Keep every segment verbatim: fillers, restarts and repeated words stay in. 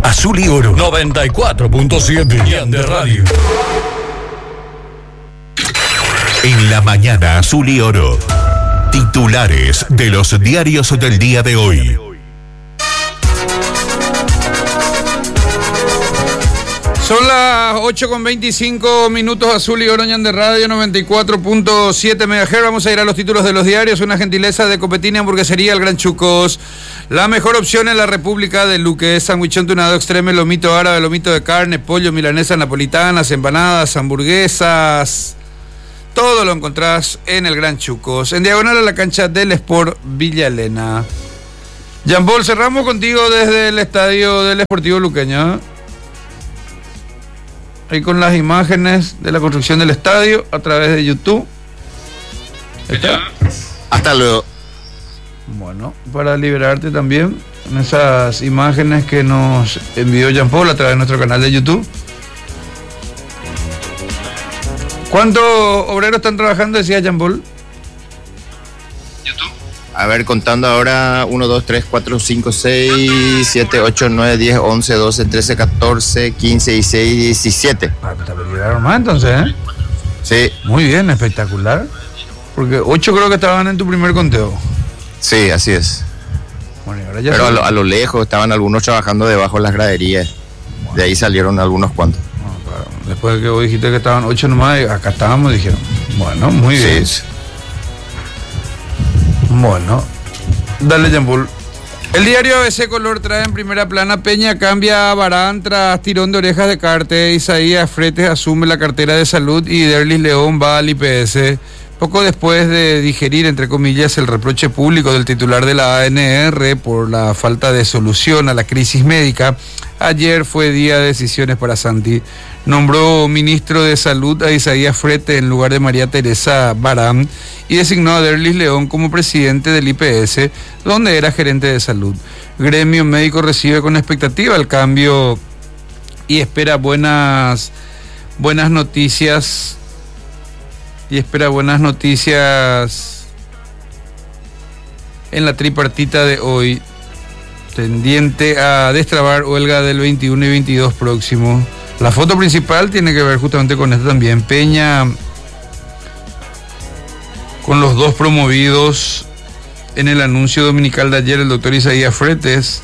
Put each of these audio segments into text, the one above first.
Azul y Oro. noventa y cuatro punto siete de Radio. En la mañana, Azul y Oro. Titulares de los diarios del día de hoy. Son las ocho con veinticinco minutos. Azul y Oro de Radio, noventa y cuatro punto siete megahertz. Vamos a ir a los títulos de los diarios. Una gentileza de Copetín Hamburguesería El Gran Chucos. La mejor opción en la República de Luque. Sandwichón tunado extreme, lomito árabe, lomito de carne, pollo, milanesa napolitanas, empanadas, hamburguesas. Todo lo encontrás en El Gran Chucos. En diagonal a la cancha del Sport Villa Elena. Jean Paul, cerramos contigo desde el estadio del Esportivo Luqueño. Ahí con las imágenes de la construcción del estadio a través de YouTube. ¿Está? Hasta luego. Bueno, para liberarte también en esas imágenes que nos envió Jean Paul a través de nuestro canal de YouTube. ¿Cuántos obreros están trabajando, decía Jean Paul? YouTube. A ver, contando ahora uno, dos, tres, cuatro, cinco, seis, siete, ocho, nueve, diez, once, doce, trece, catorce, quince, dieciséis, diecisiete. Ah, te liberaron más entonces, ¿eh? Sí. Muy bien, espectacular. Porque ocho creo que estaban en tu primer conteo. Sí, así es. Bueno, y ahora ya Pero a lo, a lo lejos estaban algunos trabajando debajo de las graderías. Bueno. De ahí salieron algunos cuantos. No, claro. Después de que vos dijiste que estaban ocho nomás, acá estábamos, dijeron. Bueno, muy bien. Sí. Bueno, dale, Jean Paul. El diario A B C Color trae en primera plana: Peña cambia a Barán tras tirón de orejas de Carte. Isaías Fretes asume la cartera de salud y Derlis León va al I P S. Poco después de digerir, entre comillas, el reproche público del titular de la A N R por la falta de solución a la crisis médica, ayer fue día de decisiones para Santi. Nombró ministro de Salud a Isaías Frete en lugar de María Teresa Barán y designó a Derlis León como presidente del I P S, donde era gerente de salud. Gremio médico recibe con expectativa el cambio y espera buenas, buenas noticias. Y espera buenas noticias en la tripartita de hoy, tendiente a destrabar huelga del veintiuno y veintidós próximo. La foto principal tiene que ver justamente con esto también. Peña con los dos promovidos en el anuncio dominical de ayer, el doctor Isaías Fretes.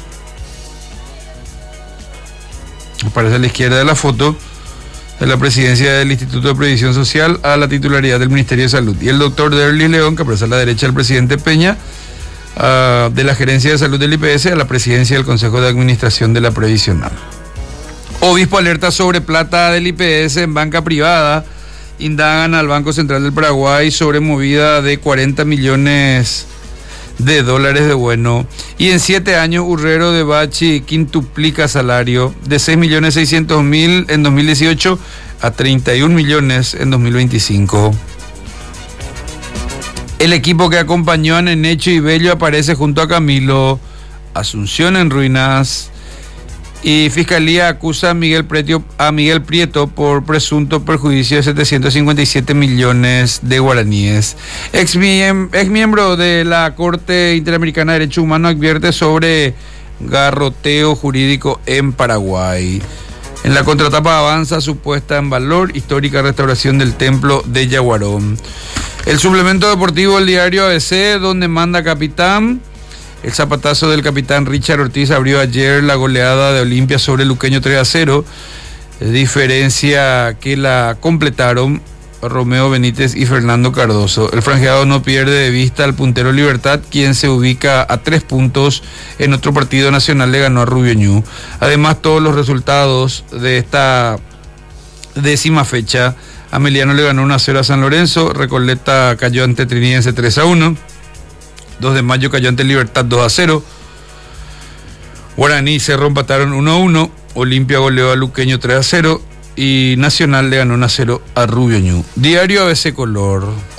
Aparece a la izquierda de la foto, de la presidencia del Instituto de Previsión Social a la titularidad del Ministerio de Salud. Y el doctor Derlis León, que aparece a la derecha del presidente Peña, uh, de la Gerencia de Salud del I P S a la presidencia del Consejo de Administración de la Previsional. Obispo alerta sobre plata del I P S en banca privada. Indagan al Banco Central del Paraguay sobre movida de cuarenta millones de dólares de bueno. Y en siete años, Urrero de Bachi quintuplica salario de seis millones seiscientos mil en dos mil dieciocho a treinta y un millones en dos mil veinticinco. El equipo que acompañó a Nenecho y Bello aparece junto a Camilo. Asunción en ruinas. Y Fiscalía acusa a Miguel Prieto, a Miguel Prieto por presunto perjuicio de setecientos cincuenta y siete millones de guaraníes. Ex, miem, ex miembro de la Corte Interamericana de Derechos Humanos advierte sobre garroteo jurídico en Paraguay. En la contratapa avanza su puesta en valor, histórica restauración del templo de Yaguarón. El suplemento deportivo del diario A B C, donde manda capitán. El zapatazo del capitán Richard Ortiz abrió ayer la goleada de Olimpia sobre Luqueño tres a cero, diferencia que la completaron Romeo Benítez y Fernando Cardoso. El franjeado no pierde de vista al puntero Libertad, quien se ubica a tres puntos. En otro partido nacional le ganó a Rubio Ñu. Además, todos los resultados de esta décima fecha: Ameliano le ganó uno a cero a San Lorenzo, Recoleta cayó ante Trinidense tres a uno, dos de mayo cayó ante Libertad dos a cero, Guaraní y Cerro empataron uno a uno, Olimpia goleó a Luqueño tres a cero y Nacional le ganó uno a cero a Rubio Ñu. Diario A B C Color.